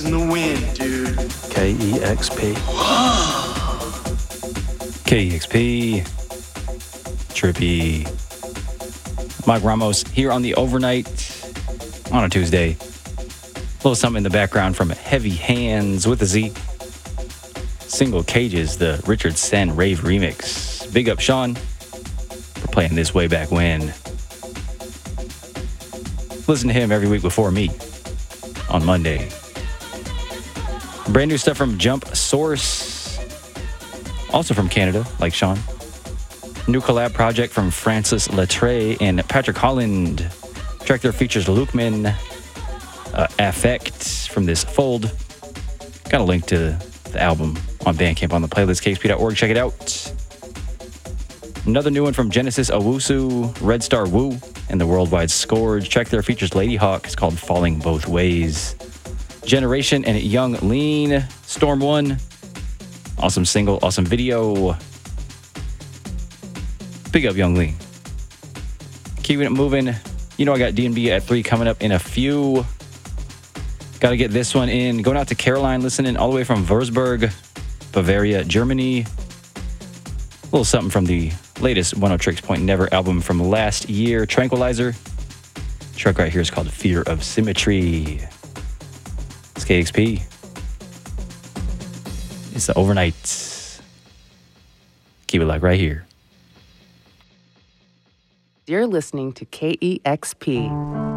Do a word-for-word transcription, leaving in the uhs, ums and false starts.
In the wind, dude. K E X P. K E X P. Trippy. Mike Ramos here on the overnight on a Tuesday. A little something in the background from Heavy Hands with a Z. Single Cages, the Richard Sen Rave remix. Big up Sean for playing this way back when. Listen to him every week before me on Monday. Brand new stuff from Jump Source, also from Canada, like Sean. New collab project from Francis Letray and Patrick Holland. Track there features Lukeman, uh, Affect from this Fold. Got a link to the album on Bandcamp on the playlist, k x p dot org. Check it out. Another new one from Genesis Owusu, Red Star Woo, and the Worldwide Scourge. Track there features Lady Hawk. It's called Falling Both Ways. Generation and Young Lean, Storm One. Awesome single, awesome video. Big up Young Lean. Keeping it moving. You know I got D and B at three coming up in a few. Got to get this one in. Going out to Caroline, listening all the way from Würzburg, Bavaria, Germany. A little something from the latest Oneohtrix Point Never album from last year, Tranquilizer. The track right here is called Fear of Symmetry. It's K X P. It's the overnight. Keep it like right here. You're listening to K E X P.